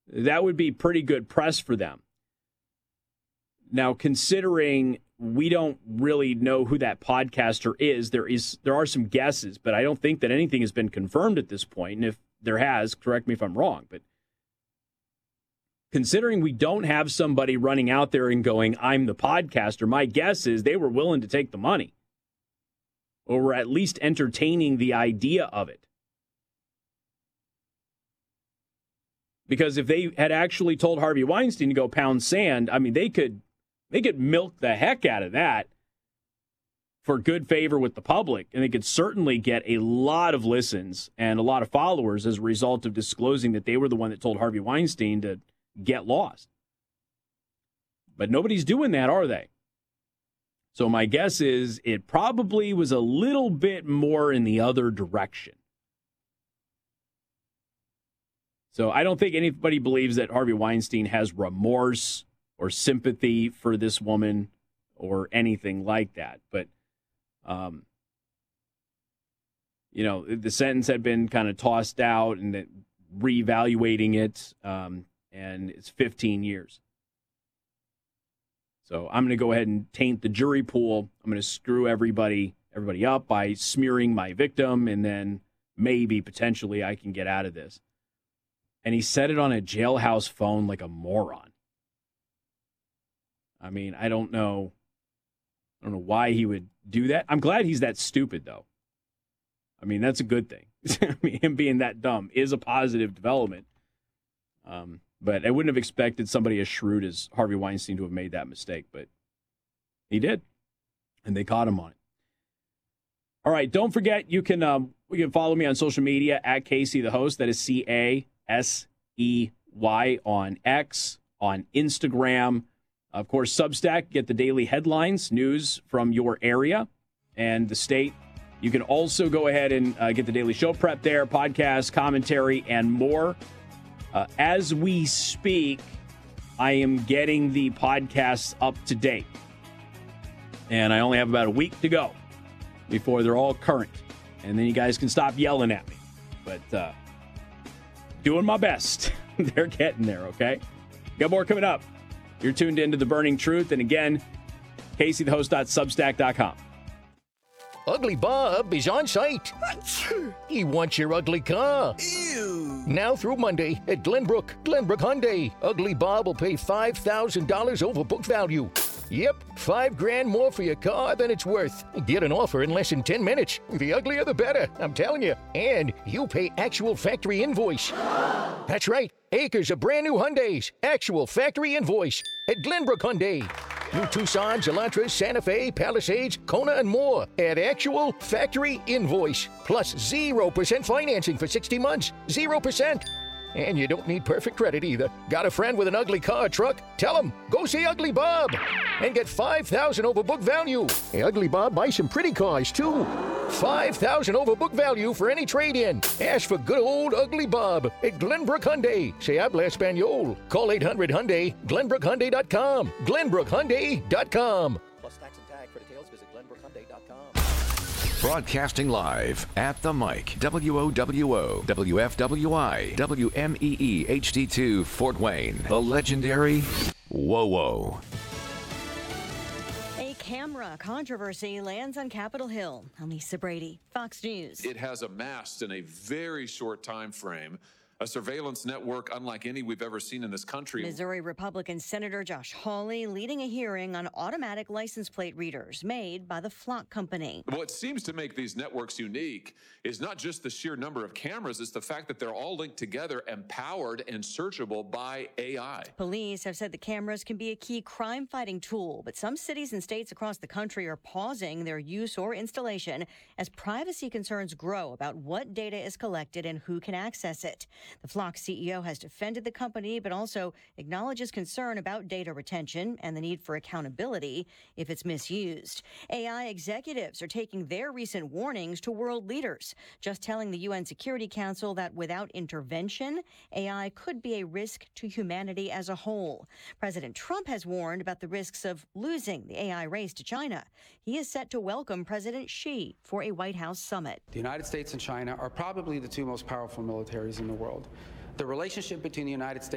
That would be pretty good press for them. Now, considering we don't really know who that podcaster is, there are some guesses, but I don't think that anything has been confirmed at this point. And if there has, correct me if I'm wrong, but considering we don't have somebody running out there and going, I'm the podcaster, my guess is they were willing to take the money, or were at least entertaining the idea of it. Because if they had actually told Harvey Weinstein to go pound sand, I mean, they could milk the heck out of that for good favor with the public, and they could certainly get a lot of listens and a lot of followers as a result of disclosing that they were the one that told Harvey Weinstein to get lost. But nobody's doing that, are they? So my guess is it probably was a little bit more in the other direction. So I don't think anybody believes that Harvey Weinstein has remorse or sympathy for this woman or anything like that. But, the sentence had been kind of tossed out and reevaluating it, and it's 15 years. So I'm going to go ahead and taint the jury pool. I'm going to screw everybody up by smearing my victim, and then maybe potentially I can get out of this. And he said it on a jailhouse phone like a moron. I mean, I don't know why he would do that. I'm glad he's that stupid, though. I mean, that's a good thing. I mean, him being that dumb is a positive development. But I wouldn't have expected somebody as shrewd as Harvey Weinstein to have made that mistake, but he did, and they caught him on it. All right, don't forget you can follow me on social media at Casey the Host. That is CASEY on X, on Instagram. Of course, Substack, get the daily headlines, news from your area and the state. You can also go ahead and get the daily show prep there, podcast, commentary, and more. As we speak, I am getting the podcasts up to date. And I only have about a week to go before they're all current. And then you guys can stop yelling at me. But doing my best. They're getting there, okay? Got more coming up. You're tuned into The Burning Truth. And again, CaseyTheHost.substack.com. Ugly Bob is on site. He wants your ugly car. Ew. Now through Monday at Glenbrook Hyundai, Ugly Bob will pay $5,000 over book value. Yep, $5,000 more for your car than it's worth. Get an offer in less than 10 minutes. The uglier the better, I'm telling you. And you pay actual factory invoice. That's right, acres of brand new Hyundais. Actual factory invoice at Glenbrook Hyundai. New Tucsons, Elantras, Santa Fe, Palisades, Kona, and more at actual factory invoice. Plus 0% financing for 60 months. 0%. And you don't need perfect credit either. Got a friend with an ugly car or truck? Tell him, go see Ugly Bob and get $5,000 over book value. Hey, Ugly Bob buys some pretty cars too. $5,000 over book value for any trade-in. Ask for good old Ugly Bob at Glenbrook Hyundai. Se habla Espanol. Call 800-HYUNDAI, GlenbrookHyundai.com. GlenbrookHyundai.com. Plus tax and tag. For details, visit GlenbrookHyundai.com. Broadcasting live at the mic, WOWO, WFWI, WMEE HD2 Fort Wayne, the legendary WOWO. A camera controversy lands on Capitol Hill. I'm Lisa Brady, Fox News. It has amassed in a very short time frame a surveillance network unlike any we've ever seen in this country. Missouri Republican Senator Josh Hawley leading a hearing on automatic license plate readers made by the Flock Company. What seems to make these networks unique is not just the sheer number of cameras, it's the fact that they're all linked together and powered and searchable by AI. Police have said the cameras can be a key crime-fighting tool, but some cities and states across the country are pausing their use or installation as privacy concerns grow about what data is collected and who can access it. The Flock CEO has defended the company, but also acknowledges concern about data retention and the need for accountability if it's misused. AI executives are taking their recent warnings to world leaders, just telling the UN Security Council that without intervention, AI could be a risk to humanity as a whole. President Trump has warned about the risks of losing the AI race to China. He is set to welcome President Xi for a White House summit. The United States and China are probably the two most powerful militaries in the world. The relationship between the United States